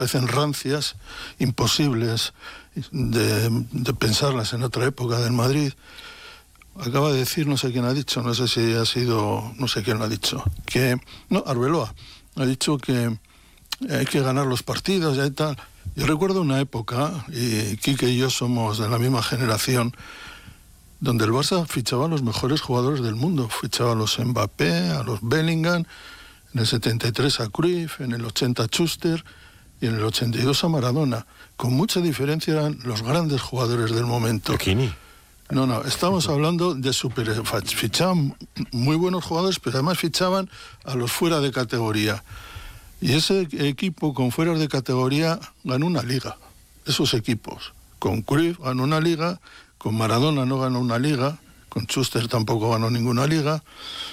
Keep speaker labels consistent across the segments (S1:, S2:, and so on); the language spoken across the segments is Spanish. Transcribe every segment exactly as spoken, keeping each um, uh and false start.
S1: parecen rancias, imposibles de, de pensarlas en otra época del Madrid. Acaba de decir, no sé quién ha dicho, no sé si ha sido, no sé quién lo ha dicho, que, no, Arbeloa, ha dicho que hay que ganar los partidos y tal. Yo recuerdo una época, y Quique y yo somos de la misma generación, donde el Barça fichaba a los mejores jugadores del mundo. Fichaba a los Mbappé, a los Bellingham, en el setenta y tres a Cruyff, en el ochenta a Schuster y en el ochenta y dos a Maradona. Con mucha diferencia eran los grandes jugadores del momento.
S2: Bikini.
S1: No, no, estamos hablando de super... Fichaban muy buenos jugadores, pero además fichaban a los fuera de categoría. Y ese equipo con fueras de categoría ganó una liga. Esos equipos. Con Cruyff ganó una liga, con Maradona no ganó una liga, con Schuster tampoco ganó ninguna liga.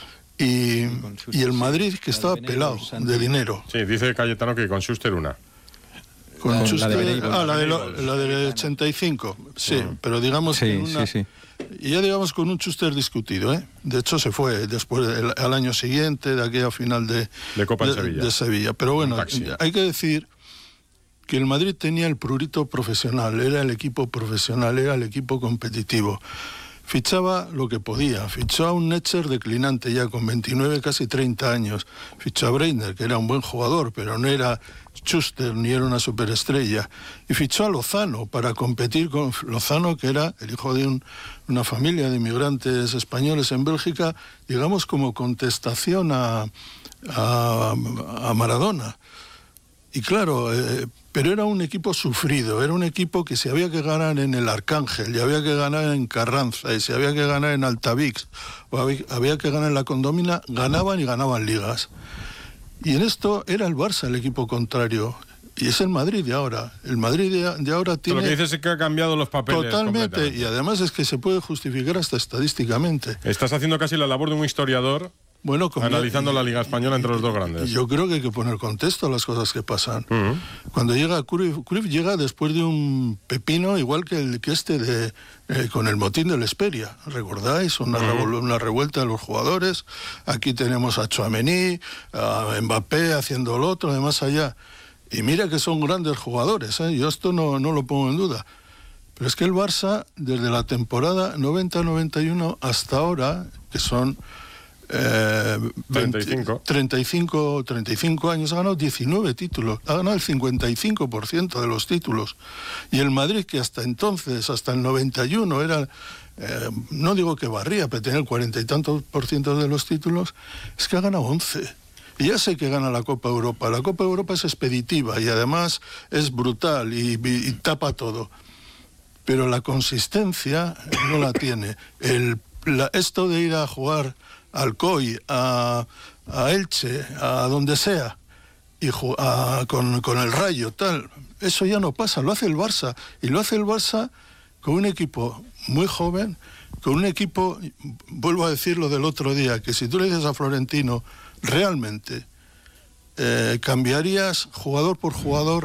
S1: Y, y el Madrid, que estaba pelado de dinero.
S2: Sí, dice Cayetano que con Schuster una.
S1: Con
S3: La,
S1: Schuster,
S3: la de Benítez.
S1: ah, la de lo, la del ochenta y cinco, sí, uh-huh. Pero digamos
S3: sí,
S1: que una,
S3: sí, sí.
S1: Y ya digamos con un Schuster discutido, ¿eh? De hecho se fue después, el, al año siguiente, de aquella final de,
S2: de Copa
S1: de,
S2: en Sevilla.
S1: de Sevilla. Pero bueno, hay que decir que el Madrid tenía el prurito profesional, era el equipo profesional, era el equipo competitivo. Fichaba lo que podía, fichó a un Netzer declinante ya con veintinueve, casi treinta años, fichó a Breitner, que era un buen jugador, pero no era Schuster ni era una superestrella, y fichó a Lozano para competir con Lozano, que era el hijo de un, una familia de inmigrantes españoles en Bélgica, digamos como contestación a, a, a Maradona. Y claro, eh, pero era un equipo sufrido, era un equipo que si había que ganar en el Arcángel, y había que ganar en Carranza, y si había que ganar en Altavix, o había, había que ganar en la Condomina, ganaban y ganaban ligas. Y en esto era el Barça el equipo contrario, y es el Madrid de ahora. El Madrid de, de ahora tiene...
S2: Lo que dices es que ha cambiado los papeles.
S1: Totalmente, y además es que se puede justificar hasta estadísticamente.
S2: Estás haciendo casi la labor de un historiador...
S1: Bueno, como
S2: analizando la Liga Española entre los dos grandes.
S1: Yo creo que hay que poner contexto a las cosas que pasan.
S2: Uh-huh.
S1: Cuando llega Cruyff, Cruyff llega después de un pepino igual que el que este de eh, con el motín del Hesperia. ¿Recordáis? Una, uh-huh. revol- una revuelta de los jugadores. Aquí tenemos a Tchouaméni, a Mbappé haciendo lo otro, de más allá. Y mira que son grandes jugadores, ¿eh? Yo esto no, no lo pongo en duda. Pero es que el Barça, desde la temporada noventa noventa y uno hasta ahora, que son... Eh,
S2: treinta y cinco.
S1: treinta y cinco, treinta y cinco años, ha ganado diecinueve títulos, ha ganado el cincuenta y cinco por ciento de los títulos. Y el Madrid, que hasta entonces, hasta el noventa y uno, era, eh, no digo que barría, pero tenía el cuarenta y tantos por ciento de los títulos, es que ha ganado once. Y ya sé que gana la Copa Europa. La Copa Europa es expeditiva y además es brutal y, y, y tapa todo. Pero la consistencia no la tiene. El, la, esto de ir a jugar al C O I, a, a Elche, a donde sea, y a, con, con el Rayo, tal, eso ya no pasa, lo hace el Barça, y lo hace el Barça con un equipo muy joven, con un equipo, vuelvo a decir lo del otro día, que si tú le dices a Florentino, realmente, eh, cambiarías jugador por jugador